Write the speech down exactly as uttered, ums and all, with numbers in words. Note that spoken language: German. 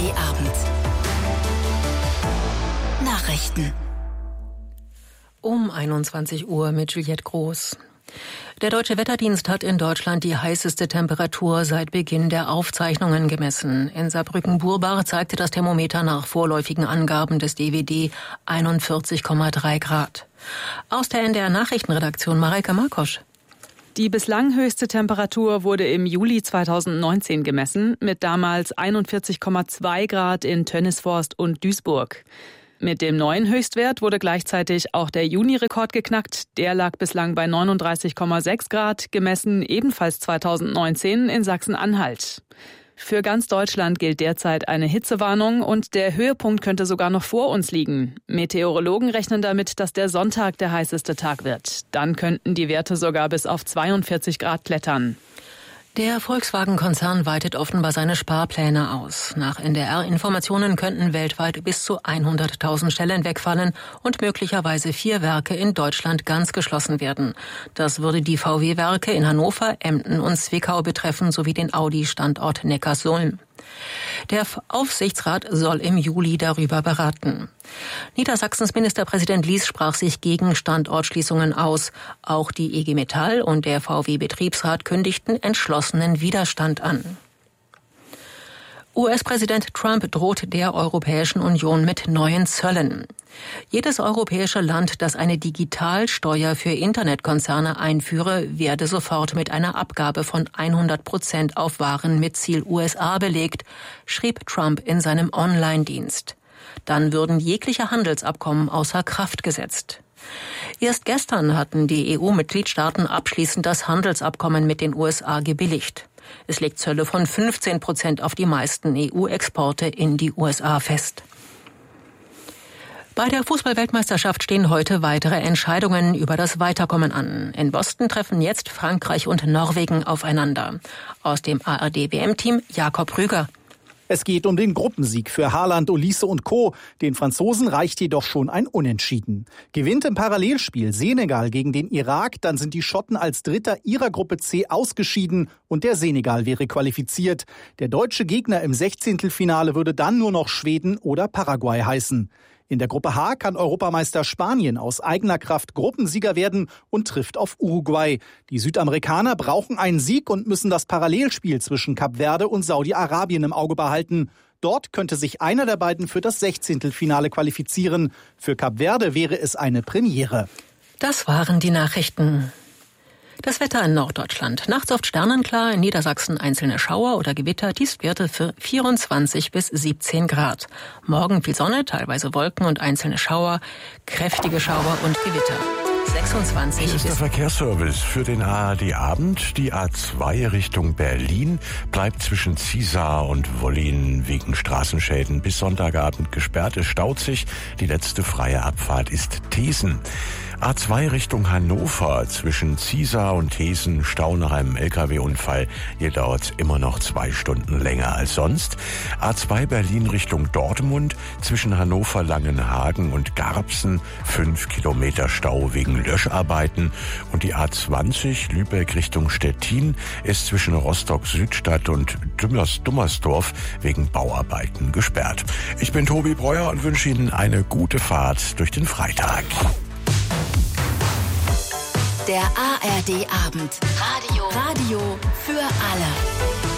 D Abend. Nachrichten. Um einundzwanzig Uhr mit Juliette Groß. Der Deutsche Wetterdienst hat in Deutschland die heißeste Temperatur seit Beginn der Aufzeichnungen gemessen. In Saarbrücken-Burbach zeigte das Thermometer nach vorläufigen Angaben des D W D einundvierzig Komma drei Grad. Aus der N D R-Nachrichtenredaktion Mareike Markosch. Die bislang höchste Temperatur wurde im Juli zweitausendneunzehn gemessen, mit damals einundvierzig Komma zwei Grad in Tönnisforst und Duisburg. Mit dem neuen Höchstwert wurde gleichzeitig auch der Juni-Rekord geknackt. Der lag bislang bei neununddreißig Komma sechs Grad, gemessen ebenfalls zweitausendneunzehn in Sachsen-Anhalt. Für ganz Deutschland gilt derzeit eine Hitzewarnung und der Höhepunkt könnte sogar noch vor uns liegen. Meteorologen rechnen damit, dass der Sonntag der heißeste Tag wird. Dann könnten die Werte sogar bis auf zweiundvierzig Grad klettern. Der Volkswagen-Konzern weitet offenbar seine Sparpläne aus. Nach N D R-Informationen könnten weltweit bis zu hunderttausend Stellen wegfallen und möglicherweise vier Werke in Deutschland ganz geschlossen werden. Das würde die V W-Werke in Hannover, Emden und Zwickau betreffen, sowie den Audi-Standort Neckarsulm. Der Aufsichtsrat soll im Juli darüber beraten. Niedersachsens Ministerpräsident Lies sprach sich gegen Standortschließungen aus. Auch die I G Metall und der V W-Betriebsrat kündigten entschlossenen Widerstand an. U S-Präsident Trump droht der Europäischen Union mit neuen Zöllen. Jedes europäische Land, das eine Digitalsteuer für Internetkonzerne einführe, werde sofort mit einer Abgabe von hundert Prozent auf Waren mit Ziel U S A belegt, schrieb Trump in seinem Online-Dienst. Dann würden jegliche Handelsabkommen außer Kraft gesetzt. Erst gestern hatten die E U-Mitgliedstaaten abschließend das Handelsabkommen mit den U S A gebilligt. Es legt Zölle von fünfzehn Prozent auf die meisten E U-Exporte in die U S A fest. Bei der Fußball-Weltmeisterschaft stehen heute weitere Entscheidungen über das Weiterkommen an. In Boston treffen jetzt Frankreich und Norwegen aufeinander. Aus dem A R D-W M-Team Jakob Rüger. Es geht um den Gruppensieg für Haaland, Olise und Co. Den Franzosen reicht jedoch schon ein Unentschieden. Gewinnt im Parallelspiel Senegal gegen den Irak, dann sind die Schotten als Dritter ihrer Gruppe C ausgeschieden und der Senegal wäre qualifiziert. Der deutsche Gegner im Sechzehntelfinale würde dann nur noch Schweden oder Paraguay heißen. In der Gruppe H kann Europameister Spanien aus eigener Kraft Gruppensieger werden und trifft auf Uruguay. Die Südamerikaner brauchen einen Sieg und müssen das Parallelspiel zwischen Kap Verde und Saudi-Arabien im Auge behalten. Dort könnte sich einer der beiden für das Sechzehntelfinale qualifizieren. Für Kap Verde wäre es eine Premiere. Das waren die Nachrichten. Das Wetter in Norddeutschland. Nachts oft sternenklar, in Niedersachsen einzelne Schauer oder Gewitter, Tiefstwerte für vierundzwanzig bis siebzehn Grad. Morgen viel Sonne, teilweise Wolken und einzelne Schauer, kräftige Schauer und Gewitter. sechsundzwanzig Hier ist der Verkehrsservice für den A R D-Abend. Die A zwei Richtung Berlin bleibt zwischen Ziesar und Wollin wegen Straßenschäden bis Sonntagabend gesperrt. Es staut sich. Die letzte freie Abfahrt ist Thesen. A zwei Richtung Hannover zwischen Ziesar und Thesen Stau nach einem L K W-Unfall. Hier dauert es immer noch zwei Stunden länger als sonst. A zwei Berlin Richtung Dortmund zwischen Hannover, Langenhagen und Garbsen fünf Kilometer Stau wegen Löscharbeiten. Und die A zwanzig Lübeck Richtung Stettin ist zwischen Rostock-Südstadt und Dummers, Dummersdorf wegen Bauarbeiten gesperrt. Ich bin Tobi Breuer und wünsche Ihnen eine gute Fahrt durch den Freitag. Der A R D-Abend. Radio. Radio für alle.